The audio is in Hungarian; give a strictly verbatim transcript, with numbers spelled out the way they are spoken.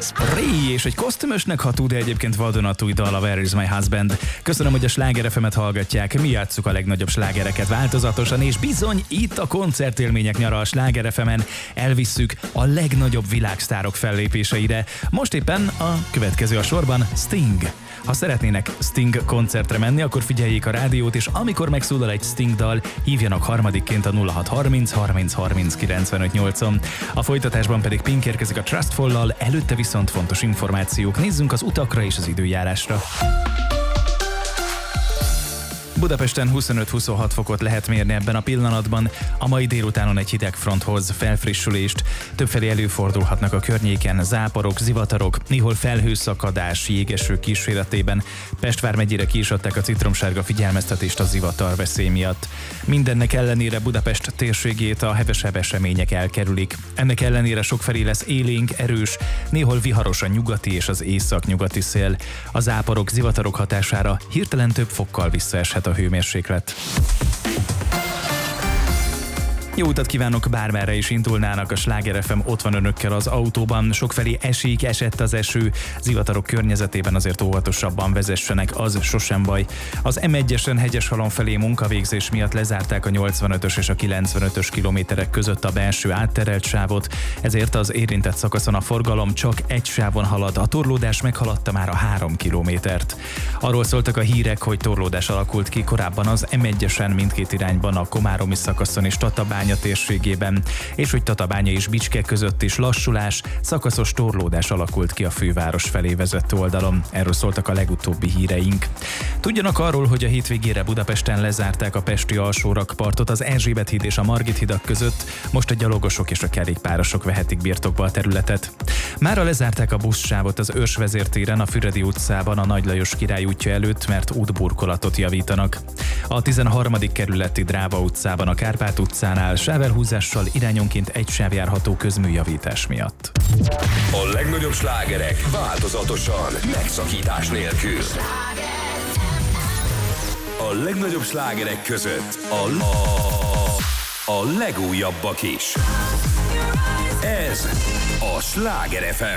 Spree és egy kosztümösnek ható, de egyébként vadonatúj dal a Where is my husband. Köszönöm, hogy a Sláger ef emet hallgatják. Mi játsszuk a legnagyobb slágereket változatosan, és bizony itt a koncertélmények nyara a Sláger ef emen. Elvisszük a legnagyobb világsztárok fellépéseire. Most éppen a következő a sorban Sting. Ha szeretnének Sting koncertre menni, akkor figyeljék a rádiót, és amikor megszólal egy Sting dal, hívjanak harmadikként a nulla hat harminc harminc harminc kilencvenöt nyolcon. A folytatásban pedig Pink érkezik a Trustfall-lal, előtte viszont fontos információk. Nézzünk az utakra és az időjárásra. Budapesten huszonöt-huszonhat fokot lehet mérni ebben a pillanatban. A mai délutánon egy hideg front hoz felfrissülést. Többfelé előfordulhatnak a környéken záporok, zivatarok, néhol felhőszakadás, jégeső kíséretében. Pest vármegyére ki is adták a citromsárga figyelmeztetést a zivatar veszély miatt. Mindennek ellenére Budapest térségét a hevesebb események elkerülik. Ennek ellenére sokfelé lesz élénk, erős, néhol viharos a nyugati és az északnyugati szél. A záporok, zivatarok hatására hirtelen több fokkal visszaeshet a hőmérséklet. Jó utat kívánok, bármerre is indulnának, a Sláger ef em ott van önökkel az autóban. Sokfelé esik, esett az eső, zivatarok környezetében azért óvatosabban vezessenek, az sosem baj. Az em egyesen Hegyeshalom felé munkavégzés miatt lezárták a nyolcvanötös és a kilencvenötös kilométerek között a belső átterelt sávot, ezért az érintett szakaszon a forgalom csak egy sávon halad, a torlódás meghaladta már a három kilométert. Arról szóltak a hírek, hogy torlódás alakult ki korábban az em egyesen mindkét irányban, a komáromi szakaszon és Tatabánya térségében, és hogy Tatabánya és Bicske között is lassulás, szakaszos torlódás alakult ki a főváros felé vezető oldalon. Erről szóltak a legutóbbi híreink. Tudjanak arról, hogy a hétvégére Budapesten lezárták a pesti alsórakpartot az Erzsébet híd és a Margit hidak között, most a gyalogosok és a kerékpárosok vehetik birtokba a területet. Mára lezárták a buszsávot az Őrsvezértéren, a Füredi utcában, a Nagy Lajos Király útja előtt, mert útburkolatot javítanak. A tizenharmadik kerületi Dráva utcában, a Kárpát utcánál sávelhúzással irányonként egy sáv járható közműjavítás miatt. A legnagyobb slágerek változatosan, megszakítás nélkül. A legnagyobb slágerek között a, a, a legújabbak is. Ez a Sláger ef em.